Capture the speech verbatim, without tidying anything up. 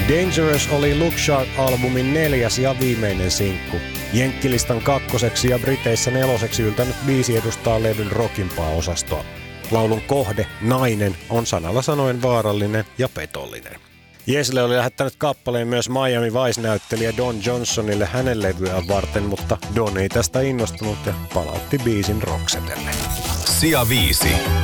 Dangerous oli Look Sharp-albumin neljäs ja viimeinen sinkku. Jenkkilistan kakkoseksi ja Briteissä neloseksi yltänyt biisi edustaa levyn rockimpaa osastoa. Laulun kohde, nainen, on sanalla sanoen vaarallinen ja petollinen. Jesle oli lähettänyt kappaleen myös Miami Vice-näyttelijä Don Johnsonille hänen levyään varten, mutta Don ei tästä innostunut ja palautti biisin Roxetelle. Sija viisi.